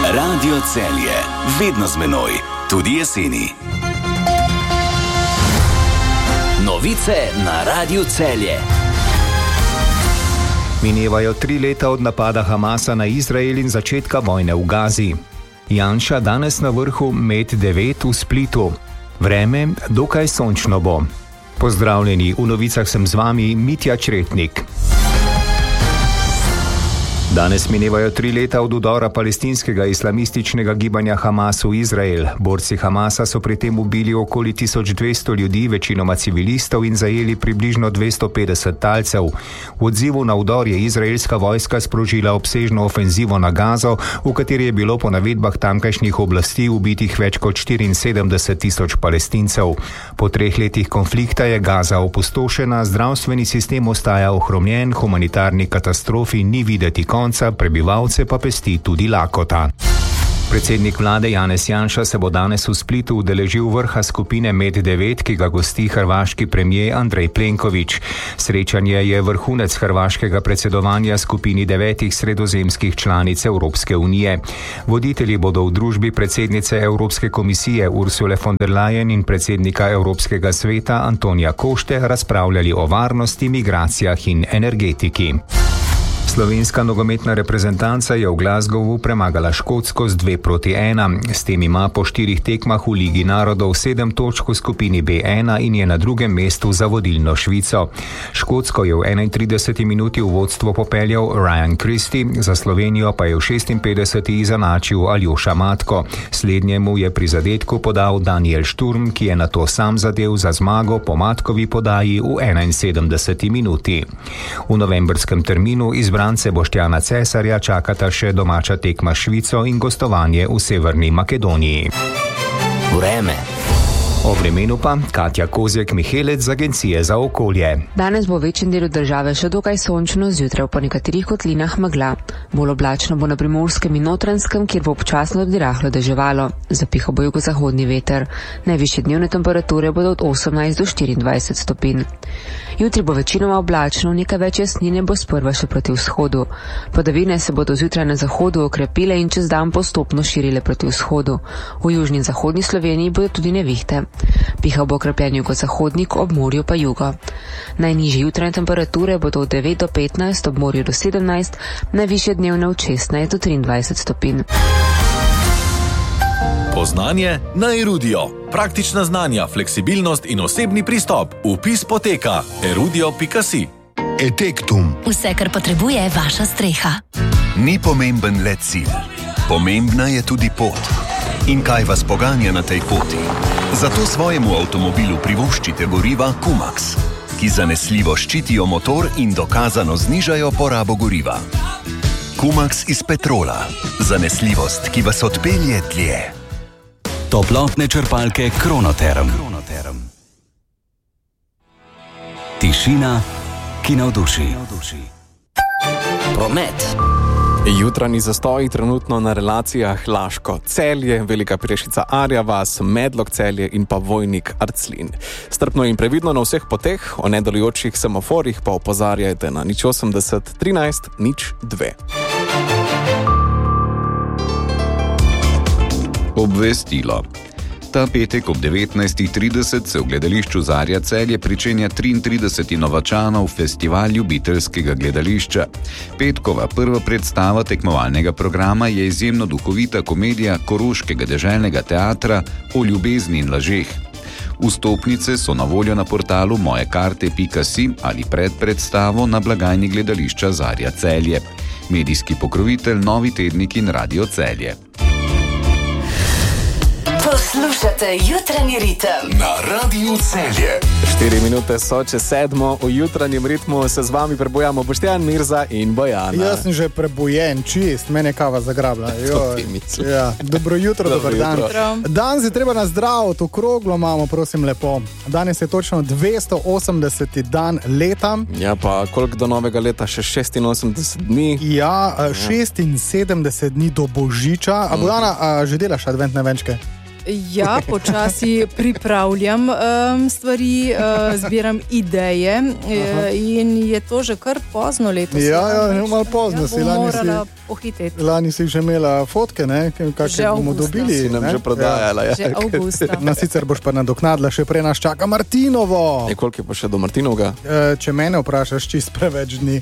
Radio Celje, vedno z menoj, tudi jeseni. Novice na Radiu Celje. Minevajo 3 leta od napada Hamasa na Izrael in začetka vojne v Gazi. Janša danes na vrhu med 9 v Splitu. Vreme dokaj sončno bo. Pozdravljeni, v novicah sem z vami Mitja Čretnik. Danes minevajo 3 leta od udora palestinskega islamističnega gibanja Hamas v Izrael. Borci Hamasa so pri tem ubili okoli 1200 ljudi, večinoma civilistov, in zajeli približno 250 talcev. V odzivu na udor je izraelska vojska sprožila obsežno ofenzivo na Gazo, v kateri je bilo po navedbah tamkajšnjih oblasti ubitih več kot 74,000 Palestincev. Po 3 letih konflikta je Gaza opustošena, zdravstveni sistem ostaja ohromljen, humanitarni katastrofi ni videti konca, prebivalce pa pesti tudi lakota. Predsednik vlade Janez Janša se bo danes v Splitu udeležil vrha skupine Med 9, ki ga gosti hrvaški premier Andrej Plenković. Srečanje je vrhunec hrvaškega predsedovanja skupini 9 sredozemskih članic Evropske unije. Voditelji bodo v družbi predsednice Evropske komisije Ursule von der Leyen in predsednika Evropskega sveta Antonija Košte razpravljali o varnosti, migracijah in energetiki. Slovenska nogometna reprezentanca je v Glasgowu premagala Škotsko z 2-1. S tem ima po 4 tekmah v Ligi narodov 7 točk v skupini B1 in je na drugem mestu za vodilno Švico. Škotsko je v 31. minuti v vodstvo popeljal Ryan Christie, za Slovenijo pa je v 56. izenačil Aljoša Matko. Slednjemu je pri zadetku podal Daniel Šturm, ki je nato sam zadel za zmago po Matkovi podaji v 71. minuti. V novembrskem terminu izbrance Boštjana Cesarja čakata še domača tekma s Švico in gostovanje v Severni Makedoniji. Vreme. O vremenu pa Katja Kozjek-Mihelec z Agencije za okolje. Danes bo v večjem delu države še dokaj sončno, zjutraj po nekaterih kotlinah megla. Bolj oblačno bo na Primorskem in Notranjskem, kjer bo občasno tudi rahlo deževalo. Zapihal bo jugozahodni veter. Najvišje dnevne temperature bodo od 18 do 24 stopinj. Jutri bo večinoma oblačno, nekaj več jasnine bo sprva še proti vzhodu. Padavine se bodo zjutraj na zahodu okrepile in čez dan postopno širile proti vzhodu. V južni in zahodni Sloveniji bodo tudi nevihte. Pihal bo okrepljen jugozahodnik, ob morju pa jugo. Najnižje jutranje temperature bodo od 9 do 15, ob morju do 17, najvišje dnevne od 16 do 23 stopinj. Poznanje na Erudio. Praktična znanja, fleksibilnost in osebni pristop. Vpis poteka erudio.si. Etektum. Vse, kar potrebuje vaša streha. Ni pomemben le cilj. Pomembna je tudi pot. In kaj vas poganja na tej poti? Zato svojemu avtomobilu privoščite goriva Kumax, ki zanesljivo ščitijo motor in dokazano znižajo porabo goriva. Kumax iz petrola. Zanesljivost, ki vas odpelje dlje. Toplotne črpalke Kronoterm. Tišina, ki navduši. Promet. Jutranji zastoji trenutno na relacijah Laško-Celje, Velika Prešica Arja vas, Medlog-Celje in pa Vojnik-Arclin. Strpno in previdno na vseh poteh, o nedelujočih semaforjih pa opozarjajte na 080 13 02. Obvestilo. Ta petek ob 19:30 se v gledališču Zarja Celje pričenja 33. Novačanov festival ljubiteljskega gledališča. Petkova prva predstava tekmovalnega programa je izjemno duhovita komedija Koroškega deželnega teatra o ljubezni in lažeh. Vstopnice so na voljo na portalu mojekarte.si ali pred predstavo na blagajni gledališča Zarja Celje. Medijski pokrovitelj Novi tednik in Radio Celje. Poslušate jutranji ritem na Radiu Celje. 4 minute so čez 7. V jutranjem ritmu se z vami prebujamo Boštjan, Mirza in Bojana. Jaz sem že prebujen, čist, mene kava zagrabla. Ja. Dobro jutro, dober dan. Danes je treba nazdraviti, okroglo imamo, prosim lepo. Danes je točno 280. dan leta. Ja, pa koliko do novega leta? Še 86 dni? Ja, 76 dni do Božiča. A Bojana, že delaš adventne venčke? Ja, počasi pripravljam stvari, zbiram ideje in je to že kar pozno letos. Ja, malo pozno si. Morala pohiteti. Lani si že imela fotke, kakšne bomo dobili. Si nam že prodajala. Ja. Že avgusta. Sicer boš pa nadoknadila, še prej nas čaka Martinovo. Koliko je pa še do Martinovega? Če mene vprašaš, čist preveč dni.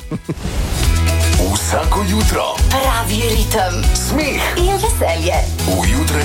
Vsako jutro Pravi ritem. smeh In veselje. v jutranjem